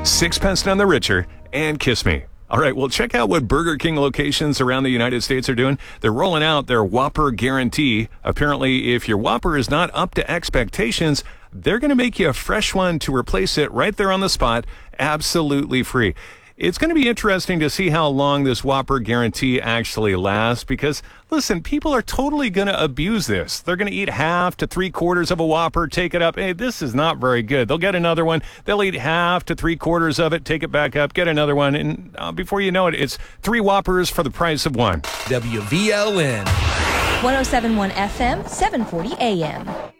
Sixpence None the Richer, and Kiss Me. All right, well, check out what Burger King locations around the United States are doing. They're rolling out their Whopper Guarantee. Apparently, if your Whopper is not up to expectations, they're going to make you a fresh one to replace it right there on the spot, absolutely free. It's going to be interesting to see how long this Whopper Guarantee actually lasts because, listen, people are totally going to abuse this. They're going to eat half to 3/4 of a Whopper, take it up. Hey, this is not very good. They'll get another one. They'll eat half to 3/4 of it, take it back up, get another one. And before you know it, it's 3 Whoppers for the price of one. WVLN. 107.1 FM, 740 AM.